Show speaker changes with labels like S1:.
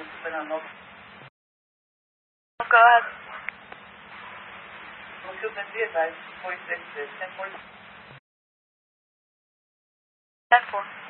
S1: Oh, go ahead.
S2: Well, she'll then be advised 46 10 4.
S1: 10-4.